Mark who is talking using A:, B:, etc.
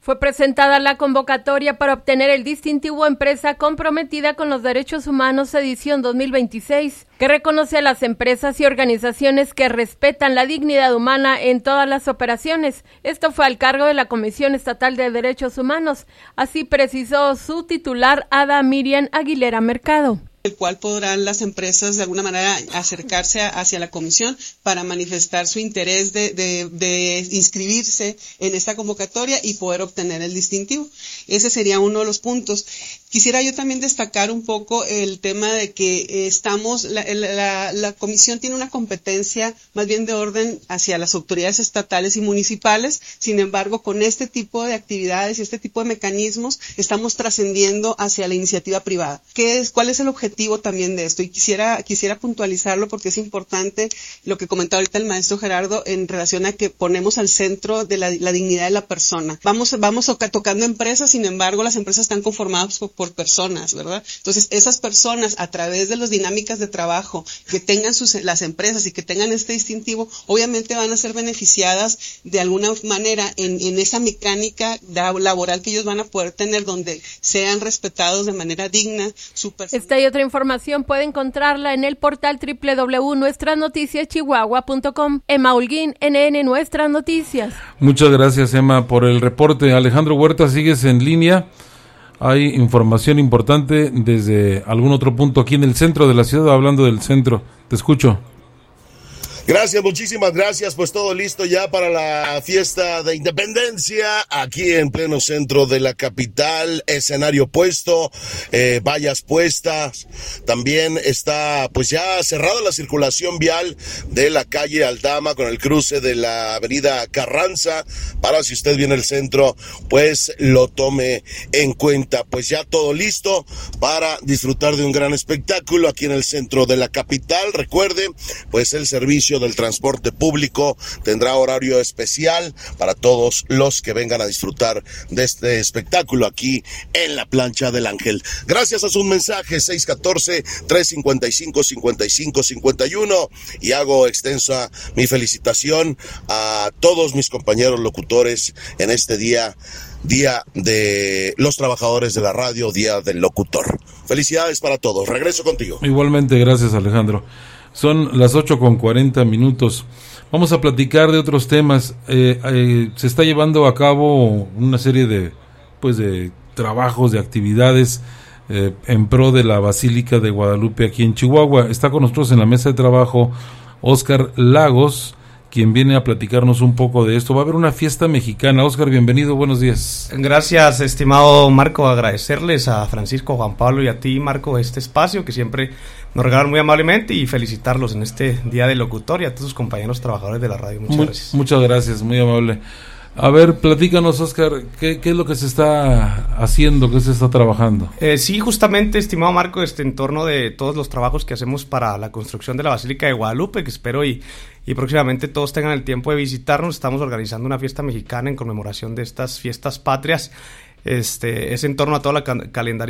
A: Fue presentada la convocatoria para obtener el distintivo Empresa Comprometida con los Derechos Humanos edición 2026, que reconoce a las empresas y organizaciones que respetan la dignidad humana en todas las operaciones. Esto fue al cargo de la Comisión Estatal de Derechos Humanos, así precisó su titular, Ada Miriam Aguilera Mercado.
B: El cual podrán las empresas de alguna manera acercarse hacia la comisión para manifestar su interés de inscribirse en esta convocatoria y poder obtener el distintivo. Ese sería uno de los puntos. Quisiera yo también destacar un poco el tema de que la comisión tiene una competencia más bien de orden hacia las autoridades estatales y municipales. Sin embargo, con este tipo de actividades y este tipo de mecanismos estamos trascendiendo hacia la iniciativa privada. ¿Cuál es el objetivo también de esto? Y quisiera puntualizarlo porque es importante lo que comentaba ahorita el maestro Gerardo en relación a que ponemos al centro de la dignidad de la persona. Vamos tocando empresas, sin embargo, las empresas están conformadas por personas, ¿verdad? Entonces, esas personas, a través de las dinámicas de trabajo que tengan las empresas y que tengan este distintivo, obviamente van a ser beneficiadas de alguna manera en esa mecánica laboral que ellos van a poder tener, donde sean respetados de manera digna su persona.
A: Esta y otra información puede encontrarla en el portal www.nuestrasnoticiaschihuahua.com. Emma Holguín, NN Nuestras Noticias.
C: Muchas gracias, Emma, por el reporte. Alejandro Huerta, ¿sigues en línea? Hay información importante desde algún otro punto aquí en el centro de la ciudad, hablando del centro. Te escucho.
D: Gracias, muchísimas gracias. Pues todo listo ya para la fiesta de independencia aquí en pleno centro de la capital. Escenario puesto, vallas puestas. También está pues ya cerrada la circulación vial de la calle Aldama con el cruce de la avenida Carranza, para si usted viene al centro pues lo tome en cuenta. Pues ya todo listo para disfrutar de un gran espectáculo aquí en el centro de la capital. Recuerde, pues el servicio del transporte público tendrá horario especial para todos los que vengan a disfrutar de este espectáculo aquí en la Plancha del Ángel. Gracias a sus mensajes 614-355-5551 y hago extensa mi felicitación a todos mis compañeros locutores en este día de los trabajadores de la radio, Día del Locutor. Felicidades para todos. Regreso contigo.
C: Igualmente, gracias, Alejandro. Son las 8:40. Vamos a platicar de otros temas. Se está llevando a cabo una serie de trabajos, de actividades en pro de la Basílica de Guadalupe aquí en Chihuahua. Está con nosotros en la mesa de trabajo Óscar Lagos, quien viene a platicarnos un poco de esto. Va a haber una fiesta mexicana. Óscar, bienvenido, buenos días.
E: Gracias, estimado Marco, agradecerles a Francisco, Juan Pablo y a ti, Marco, este espacio que siempre nos regalan muy amablemente, y felicitarlos en este Día del Locutor y a todos sus compañeros trabajadores de la radio. Muchas gracias. Muchas gracias, muy amable. A ver, platícanos, Óscar, ¿qué es lo que se está haciendo, qué se está trabajando? Sí, justamente, estimado Marco, en torno de todos los trabajos que hacemos para la construcción de la Basílica de Guadalupe, que espero y próximamente todos tengan el tiempo de visitarnos. Estamos organizando una fiesta mexicana en conmemoración de estas fiestas patrias. Es en torno a toda la calendarización